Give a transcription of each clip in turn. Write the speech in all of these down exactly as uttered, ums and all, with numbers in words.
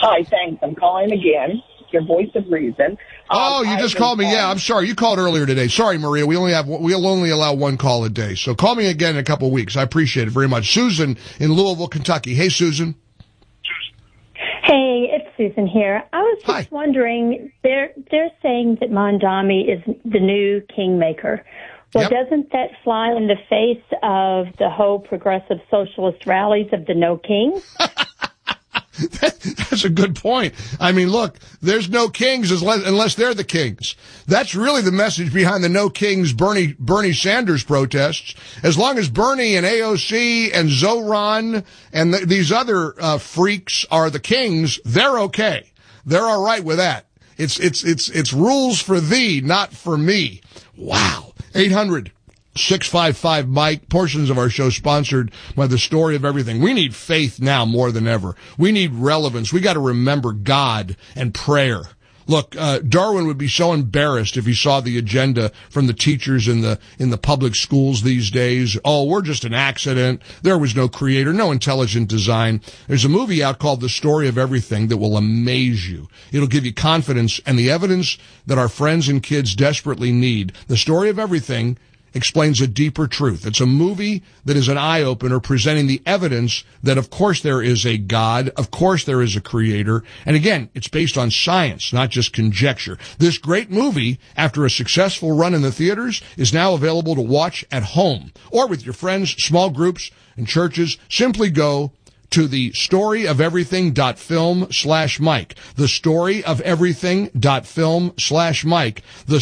Hi, thanks. I'm calling again. Your voice of reason. Oh, um, you just I've called me. been Yeah, I'm sorry. You called earlier today. Sorry, Maria. We only have we'll only allow one call a day. So call me again in a couple of weeks. I appreciate it very much. Susan in Louisville, Kentucky. Hey, Susan. Hey, it's Susan here. I was just Hi. wondering, they're they're saying that Mondami is the new kingmaker. Well, Yep. doesn't that fly in the face of the whole progressive socialist rallies of the No King? That's a good point. I mean, look, there's no kings unless, unless they're the kings. That's really the message behind the No Kings Bernie Bernie Sanders protests. As long as Bernie and A O C and Zoran and th- these other uh, freaks are the kings, they're okay. They're all right with that. It's it's it's it's rules for thee, not for me. Wow. eight hundred six five five Mike. Portions of our show sponsored by the Story of Everything. We need faith now more than ever. We need relevance. We got to remember God and prayer. Look, uh, Darwin would be so embarrassed if he saw the agenda from the teachers in the in the public schools these days. Oh, we're just an accident. There was no creator, no intelligent design. There's a movie out called The Story of Everything that will amaze you. It'll give you confidence and the evidence that our friends and kids desperately need. The Story of Everything explains a deeper truth. It's a movie that is an eye-opener presenting the evidence that of course there is a God, of course there is a creator, and again, it's based on science, not just conjecture. This great movie, after a successful run in the theaters, is now available to watch at home or with your friends, small groups, and churches. Simply go to the storyofeverything.film slash Mike. The storyofeverything.film slash Mike. The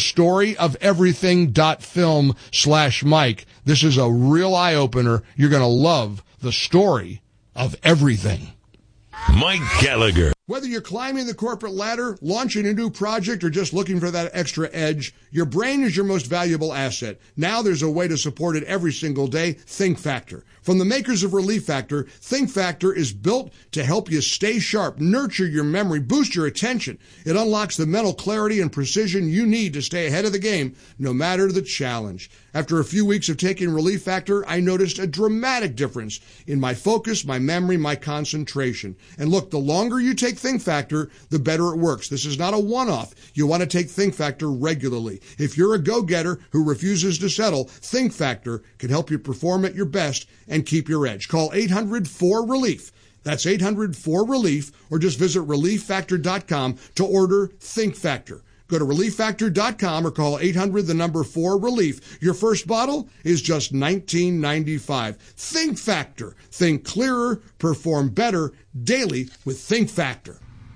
storyofeverything.film slash Mike. This is a real eye-opener. You're going to love the story of everything. Mike Gallagher. Whether you're climbing the corporate ladder, launching a new project, or just looking for that extra edge, your brain is your most valuable asset. Now there's a way to support it every single day, Think Factor. From the makers of Relief Factor, Think Factor is built to help you stay sharp, nurture your memory, boost your attention. It unlocks the mental clarity and precision you need to stay ahead of the game, no matter the challenge. After a few weeks of taking Relief Factor, I noticed a dramatic difference in my focus, my memory, my concentration. And look, the longer you take Think Factor, the better it works. This is not a one-off. You want to take Think Factor regularly. If you're a go-getter who refuses to settle, Think Factor can help you perform at your best and keep your edge. Call eight hundred four relief. That's eight hundred four relief, or just visit relief factor dot com to order Think Factor. Go to relief factor dot com or call eight hundred the number four relief. Your first bottle is just nineteen ninety-five. Think Factor. Think clearer, perform better daily with Think Factor.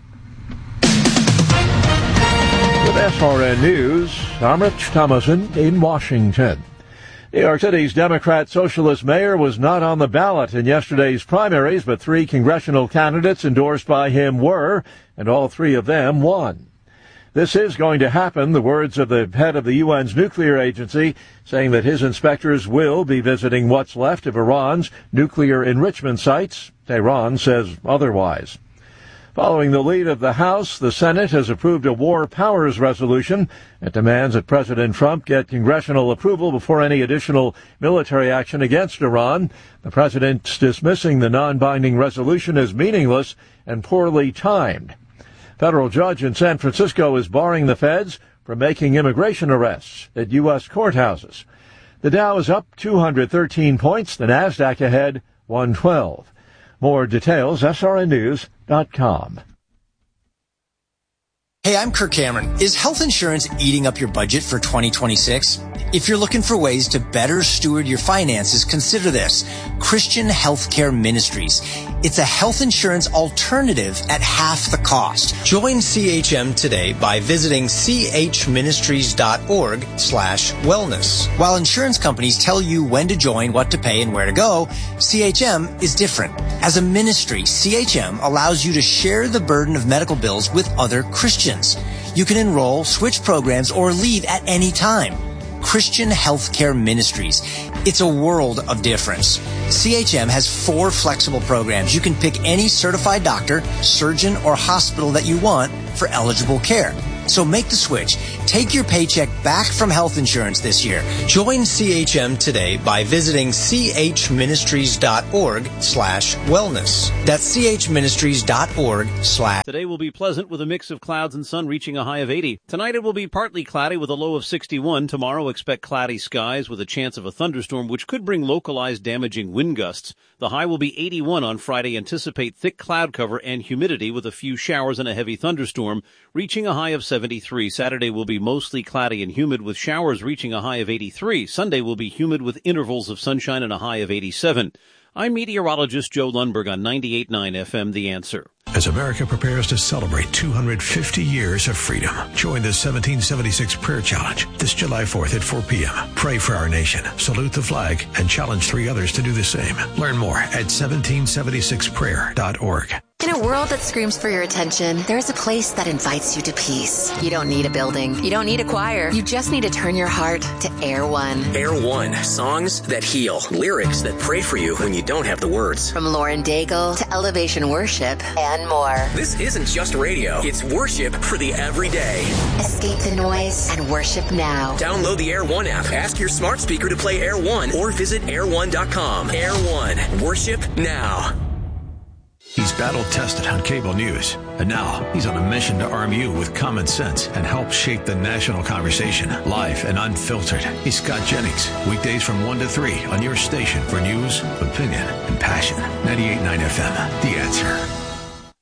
With S R N News, I'm Rich Thomason in Washington. New York City's Democrat Socialist mayor was not on the ballot in yesterday's primaries, but three congressional candidates endorsed by him were, and all three of them won. This is going to happen, the words of the head of the U N's nuclear agency, saying that his inspectors will be visiting what's left of Iran's nuclear enrichment sites. Tehran says otherwise. Following the lead of the House, the Senate has approved a war powers resolution that demands that President Trump get congressional approval before any additional military action against Iran. The president's dismissing the non-binding resolution as meaningless and poorly timed. Federal judge in San Francisco is barring the feds from making immigration arrests at U S courthouses. The Dow is up two hundred thirteen points, the NASDAQ ahead one twelve. More details, S R N news dot com. Hey, I'm Kirk Cameron. Is health insurance eating up your budget for twenty twenty-six? If you're looking for ways to better steward your finances, consider this. Christian Healthcare Ministries. It's a health insurance alternative at half the cost. Join C H M today by visiting chministries.org slash wellness. While insurance companies tell you when to join, what to pay, and where to go, C H M is different. As a ministry, C H M allows you to share the burden of medical bills with other Christians. You can enroll, switch programs, or leave at any time. Christian Healthcare Ministries. It's a world of difference. C H M has four flexible programs. You can pick any certified doctor, surgeon, or hospital that you want for eligible care. So make the switch. Take your paycheck back from health insurance this year. Join C H M today by visiting chministries.org slash wellness. That's chministries.org slash. Today will be pleasant with a mix of clouds and sun reaching a high of eighty. Tonight it will be partly cloudy with a low of sixty-one. Tomorrow expect cloudy skies with a chance of a thunderstorm which could bring localized damaging wind gusts. The high will be eighty-one on Friday. Anticipate thick cloud cover and humidity with a few showers and a heavy thunderstorm reaching a high of seventy-three. Saturday will be mostly cloudy and humid with showers reaching a high of eighty-three. Sunday will be humid with intervals of sunshine and a high of eighty-seven. I'm meteorologist Joe Lundberg on ninety-eight point nine F M, The Answer. As America prepares to celebrate two hundred fifty years of freedom, join the seventeen seventy-six Prayer Challenge this July fourth at four p.m. Pray for our nation, salute the flag, and challenge three others to do the same. Learn more at seventeen seventy-six prayer dot org. In a world that screams for your attention, there's a place that invites you to peace. You don't need a building. You don't need a choir. You just need to turn your heart to Air One. Air One. Songs that heal. Lyrics that pray for you when you don't have the words. From Lauren Daigle to Elevation Worship and more. This isn't just radio. It's worship for the everyday. Escape the noise and worship now. Download the Air One app. Ask your smart speaker to play Air One or visit air one dot com. Air One. Worship now. He's battle-tested on cable news, and now he's on a mission to arm you with common sense and help shape the national conversation, live and unfiltered. He's Scott Jennings, weekdays from one to three on your station for news, opinion, and passion. ninety-eight point nine F M, The Answer.